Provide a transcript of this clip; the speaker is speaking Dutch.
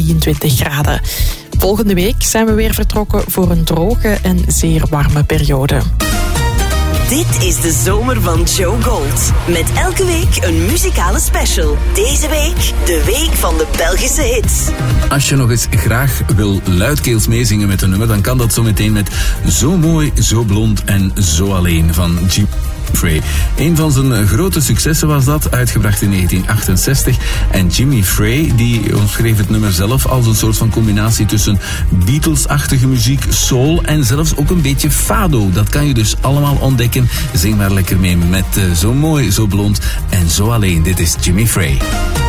23 graden. Volgende week zijn we weer vertrokken voor een droge en zeer warme periode. Dit is de zomer van Joe Gold. Met elke week een muzikale special. Deze week de week van de Belgische hits. Als je nog eens graag wil luidkeels meezingen met een nummer, dan kan dat zo meteen met Zo mooi, zo blond en zo alleen van Jimmy Frey. Een van zijn grote successen was dat, uitgebracht in 1968. En Jimmy Frey die omschreef het nummer zelf als een soort van combinatie tussen Beatles-achtige muziek, soul en zelfs ook een beetje fado. Dat kan je dus allemaal ontdekken. Zing maar lekker mee met Zo mooi, zo blond en zo alleen. Dit is Jimmy Frey.